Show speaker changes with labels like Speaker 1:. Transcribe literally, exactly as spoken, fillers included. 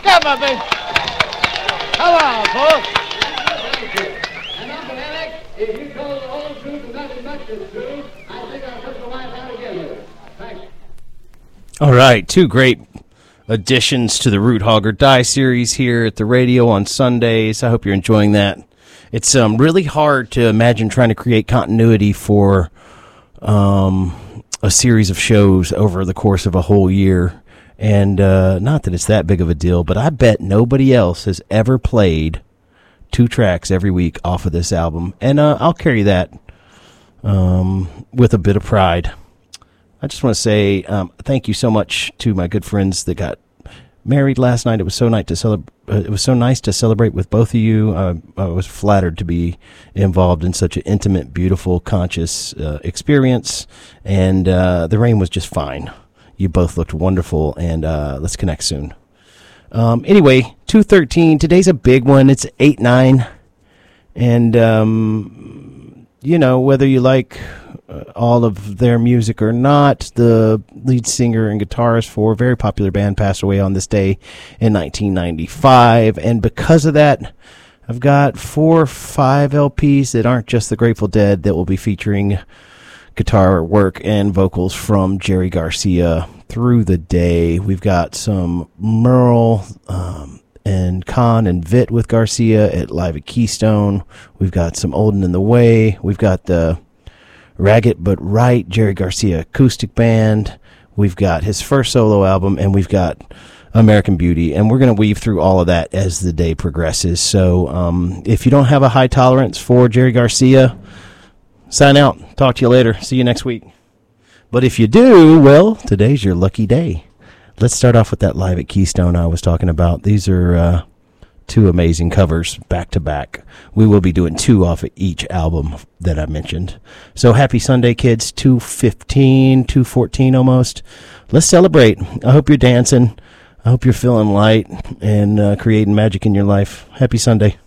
Speaker 1: Come on, baby. Come on, folks.
Speaker 2: And Uncle Alex, if you told the whole truth and nothing but the truth, I think I'll put the wife out again with it. Thanks.
Speaker 3: All right, two great additions to the Root Hog or Die series here at the radio on Sundays. I hope you're enjoying that. It's um, really hard to imagine trying to create continuity for um, a series of shows over the course of a whole year. And uh, not that it's that big of a deal, but I bet nobody else has ever played two tracks every week off of this album. And uh, I'll carry that um, with a bit of pride. I just want to say um, thank you so much to my good friends that got married last night. It was so nice to celebrate. Uh, it was so nice to celebrate with both of you. Uh, I was flattered to be involved in such an intimate, beautiful, conscious uh, experience, and uh, the rain was just fine. You both looked wonderful, and uh, let's connect soon. Um, anyway, two thirteen. Today's a big one. It's eight nine, and um, you know, whether you like Uh, all of their music or not, the lead singer and guitarist for a very popular band passed away on this day in nineteen ninety-five, and because of that, I've got four or five L Ps that aren't just the Grateful Dead that will be featuring guitar work and vocals from Jerry Garcia through the day. We've got some Merle um, and Con and Vit with Garcia at Live at Keystone. We've got some Olden in the Way. We've got the Ragged But Right, Jerry Garcia acoustic band. We've got his first solo album, and we've got American Beauty. And we're going to weave through all of that as the day progresses. So um, if you don't have a high tolerance for Jerry Garcia, sign out. Talk to you later. See you next week. But if you do, well, today's your lucky day. Let's start off with that Live at Keystone I was talking about. These are uh, two amazing covers back to back. We will be doing two off of each album that I mentioned. So happy Sunday, kids. two fifteen, two fourteen almost. Let's celebrate. I hope you're dancing. I hope you're feeling light and uh, creating magic in your life. Happy Sunday.